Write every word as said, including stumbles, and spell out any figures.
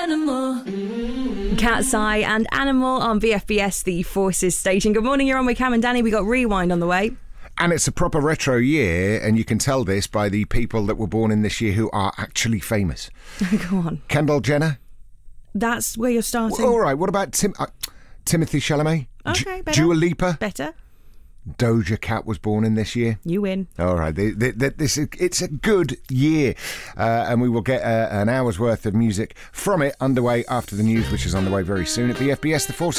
Animal. Cat's Eye and Animal on V F B S, the Forces station. Good morning, you're on with Cam and Danny. We got Rewind on the way. And it's a proper retro year, and you can tell this by the people that were born in this year who are actually famous. Go on. Kendall Jenner. That's where you're starting. All right, what about Tim, uh, Timothy Chalamet? Okay, better. Dua Lipa. Better. Doja Cat was born in this year. You win. All right, the, the, the, this is, it's a good year, uh, and we will get uh, an hour's worth of music from it underway after the news, which is on the way very soon at V F B S, the Forces.